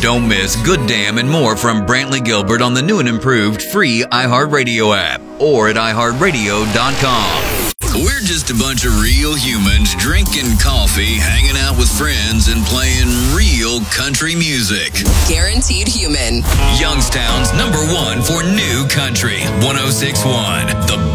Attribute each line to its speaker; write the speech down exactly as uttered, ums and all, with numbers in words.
Speaker 1: Don't miss Good Damn and more from Brantley Gilbert on the new and improved free iHeartRadio app or at i heart radio dot com. We're just a bunch of real humans drinking coffee, hanging out with friends, and playing real country music.
Speaker 2: Guaranteed Human.
Speaker 1: Youngstown's number one for new country. one oh six point one, The